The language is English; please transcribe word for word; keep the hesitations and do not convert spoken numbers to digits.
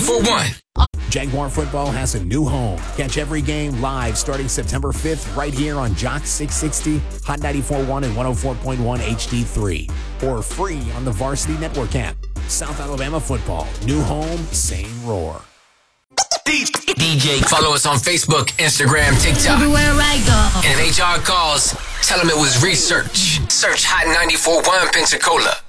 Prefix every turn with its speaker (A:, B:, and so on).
A: ninety-four point one.
B: Jaguar football has a new home. Catch every game live starting September fifth right here on Jock six sixty, Hot ninety-four point one and one oh four point one H D three. Or free on the Varsity Network app. South Alabama football. New home, same roar.
A: D J, follow us on Facebook, Instagram, TikTok.
C: Everywhere I go.
A: And if H R calls, tell them it was research. Search Hot ninety-four point one Pensacola.